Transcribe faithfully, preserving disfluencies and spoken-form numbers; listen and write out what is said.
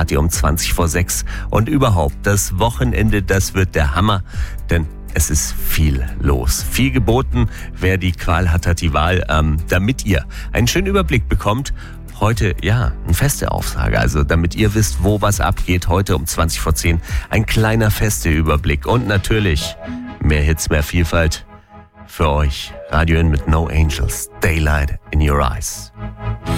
erfahrt ihr um zwanzig vor sechs. Und überhaupt, das Wochenende, das wird der Hammer, denn es ist viel los. Viel geboten. Wer die Qual hat, hat die Wahl. Ähm, damit ihr einen schönen Überblick bekommt, heute, ja, eine feste Aufsage. Also damit ihr wisst, wo was abgeht, heute um zwanzig vor zehn. Ein kleiner fester Überblick. Und natürlich mehr Hits, mehr Vielfalt für euch. Radio N mit No Angels. Daylight in Your Eyes.